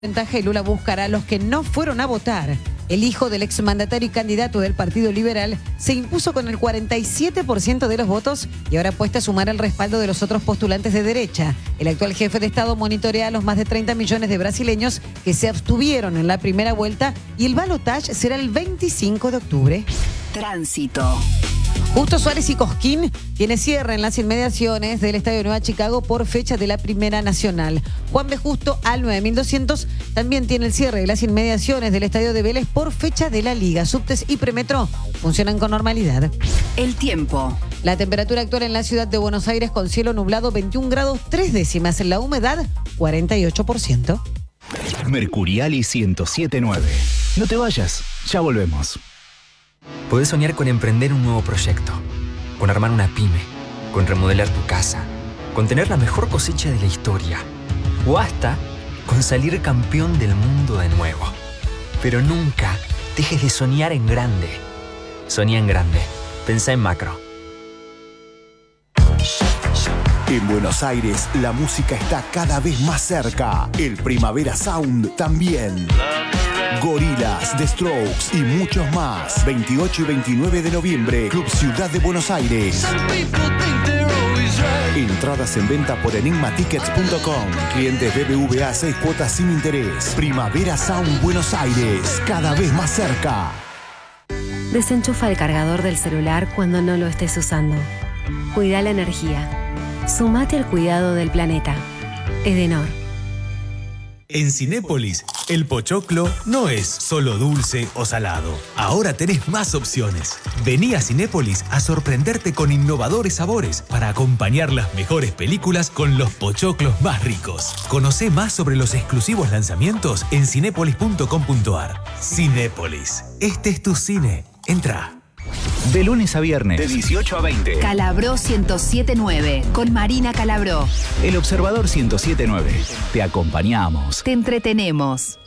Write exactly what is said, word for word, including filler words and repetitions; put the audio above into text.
Ventaja y Lula buscará a los que no fueron a votar. El hijo del exmandatario y candidato del Partido Liberal se impuso con el cuarenta y siete por ciento de los votos y ahora apuesta a sumar el respaldo de los otros postulantes de derecha. El actual jefe de Estado monitorea a los más de treinta millones de brasileños que se abstuvieron en la primera vuelta y el balotaje será el veinticinco de octubre. Tránsito. Justo Suárez y Cosquín tiene cierre en las inmediaciones del Estadio Nueva Chicago por fecha de la Primera Nacional. Juan B. Justo al nueve mil doscientos también tiene el cierre de las inmediaciones del Estadio de Vélez por fecha de la Liga. Subtes y Premetro funcionan con normalidad. El tiempo. La temperatura actual en la ciudad de Buenos Aires con cielo nublado veintiún grados tres décimas. En la humedad cuarenta y ocho por ciento. Mercuriali ciento siete punto nueve. No te vayas, ya volvemos. Podés soñar con emprender un nuevo proyecto, con armar una pyme, con remodelar tu casa, con tener la mejor cosecha de la historia o hasta con salir campeón del mundo de nuevo. Pero nunca dejes de soñar en grande. Soñá en grande. Pensá en macro. En Buenos Aires, la música está cada vez más cerca. El Primavera Sound también. Gorillaz, The Strokes y muchos más. veintiocho y veintinueve de noviembre, Club Ciudad de Buenos Aires. Entradas en venta por enigma tickets punto com. Clientes B B V A seis cuotas sin interés. Primavera Sound Buenos Aires, cada vez más cerca. Desenchufa el cargador del celular cuando no lo estés usando. Cuida la energía. Sumate al cuidado del planeta. Edenor. En Cinépolis, el pochoclo no es solo dulce o salado. Ahora tenés más opciones. Vení a Cinépolis a sorprenderte con innovadores sabores para acompañar las mejores películas con los pochoclos más ricos. Conocé más sobre los exclusivos lanzamientos en cinépolis punto com punto ar. Cinépolis, este es tu cine. Entra. De lunes a viernes, de dieciocho a veinte. Calabró ciento siete punto nueve con Marina Calabró. El Observador ciento siete punto nueve. Te acompañamos. Te entretenemos.